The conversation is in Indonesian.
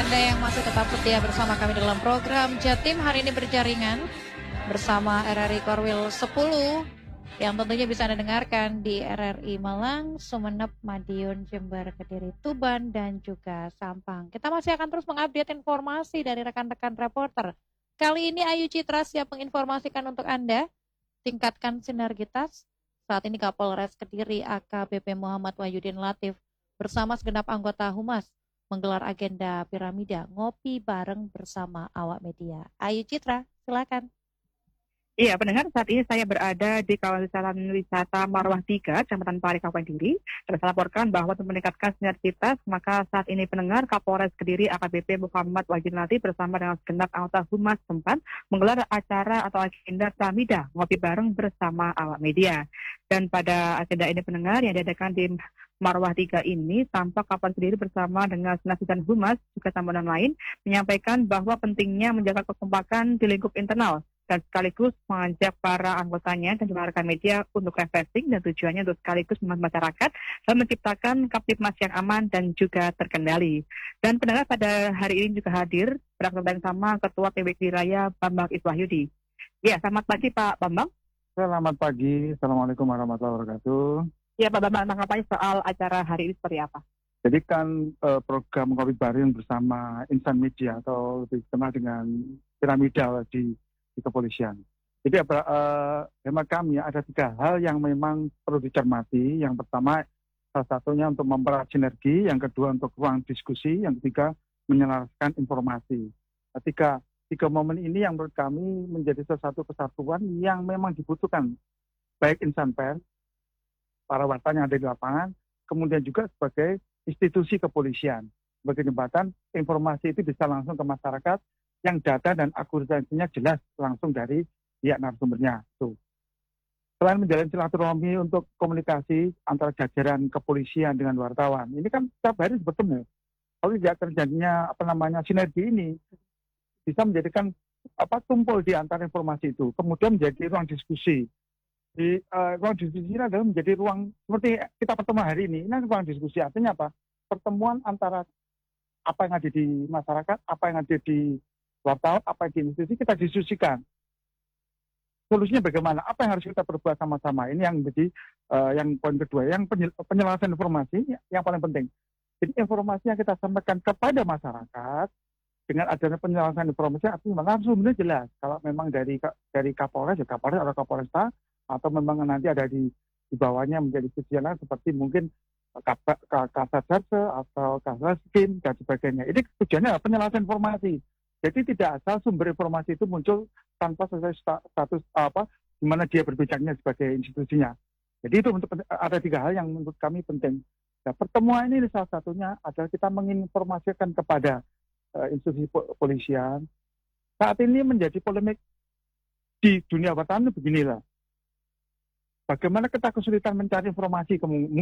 Anda yang masih tetap setia bersama kami dalam program Jatim hari ini berjaringan bersama RRI Korwil 10 yang tentunya bisa Anda dengarkan di RRI Malang, Sumeneb, Madiun, Jember, Kediri, Tuban, dan juga Sampang. Kita masih akan terus mengupdate informasi dari rekan-rekan reporter. Kali ini Ayu Citra siap menginformasikan untuk Anda, tingkatkan sinergitas. Saat ini Kapolres Kediri AKBP Muhammad Wahyudin Latif bersama segenap anggota Humas menggelar agenda piramida ngopi bareng bersama awak media. Ayu Citra, silakan. Iya, pendengar, saat ini saya berada di kawasan wisata Marwah 3, Kecamatan Pari, Kabupaten Kediri. Saya laporkan bahwa untuk meningkatkan sinergitas, maka saat ini pendengar Kapolres Kediri AKBP Muhammad Wahyudin Latif bersama dengan segenap anggota Humas tempat menggelar acara atau agenda piramida ngopi bareng bersama awak media. Dan pada agenda ini pendengar yang diadakan di Marwah 3 ini, tampak Kapolres Kediri bersama dengan Senas dan Humas juga tambahan lain menyampaikan bahwa pentingnya menjaga kekompakan di lingkup internal dan sekaligus mengajak para anggotanya dan juga rekan media untuk refreshing dan tujuannya untuk sekaligus membantu masyarakat dan menciptakan Kaptipmas yang aman dan juga terkendali. Dan pendengar pada hari ini juga hadir bersama sama Ketua PBK Raya Bambang Iswahyudi. Ya, selamat pagi Pak Bambang. Selamat pagi, Assalamualaikum warahmatullahi wabarakatuh. Ya Pak Bambang, tanggapannya soal acara hari ini seperti apa? Jadi kan program ngopi bareng bersama Insan Media atau lebih dikenal dengan piramida di kepolisian. Jadi hemat kami ada 3 hal yang memang perlu dicermati. Yang pertama, salah satunya untuk mempererat sinergi, yang kedua untuk ruang diskusi, yang ketiga menyelaraskan informasi. Tiga momen ini yang menurut kami menjadi salah satu kesatuan yang memang dibutuhkan baik insan pers, para wartawan yang ada di lapangan, kemudian juga sebagai institusi kepolisian. Sebagai jembatan, informasi itu bisa langsung ke masyarakat yang data dan akurasinya jelas langsung dari pihak narasumbernya. Selain menjalin silaturahmi untuk komunikasi antara jajaran kepolisian dengan wartawan, ini kan setiap hari bertemu. Kalau tidak terjadinya sinergi ini, bisa menjadikan tumpul di antara informasi itu, kemudian menjadi ruang diskusi. Di ruang diskusi ini adalah menjadi ruang seperti kita pertemuan hari ini ruang diskusi. Artinya apa? Pertemuan antara apa yang ada di masyarakat, apa yang ada di wartawan, apa yang di institusi, kita diskusikan. Solusinya bagaimana? Apa yang harus kita perbuat sama-sama? Ini yang menjadi yang poin kedua. Yang penyelarasan informasi yang paling penting. Jadi informasi yang kita sampaikan kepada masyarakat dengan adanya penyelarasan informasi artinya langsung jelas. Kalau memang dari Kapolres, ya Kapolres atau Kapolresta, atau memang nanti ada di bawahnya menjadi institusi seperti mungkin Kasat Jarse atau Kasat Skim dan sebagainya. Ini tujuannya penyelarasan informasi. Jadi tidak asal sumber informasi itu muncul tanpa sesuai status di mana dia berbicaranya sebagai institusinya. Jadi itu ada 3 hal yang menurut kami penting. Nah, pertemuan ini salah satunya adalah kita menginformasikan kepada institusi polisian. Saat ini menjadi polemik di dunia wartawan beginilah. Bagaimana kita kesulitan mencari informasi